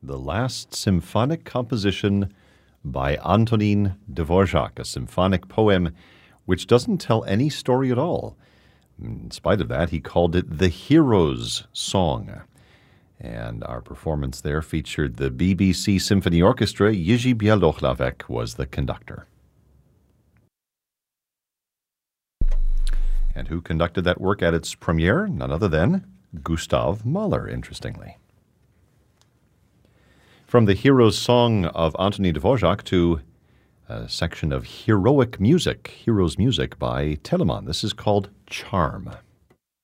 the last symphonic composition by Antonín Dvořák, a symphonic poem which doesn't tell any story at all. In spite of that, he called it the Hero's Song. And our performance there featured the BBC Symphony Orchestra. Jiří Bělohlavek was the conductor. And who conducted that work at its premiere? None other than Gustav Mahler, interestingly. From the Hero's Song of Antonín Dvořák to a section of heroic music, Heroes Music by Telemann. This is called Charm.